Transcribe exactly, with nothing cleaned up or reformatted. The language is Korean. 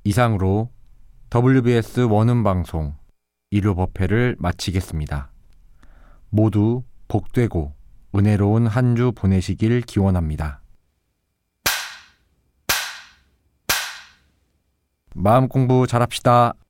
이상으로 더블유비에스 원음방송 일요 법회를 마치겠습니다. 모두 복되고 은혜로운 한 주 보내시길 기원합니다. 마음 공부 잘합시다.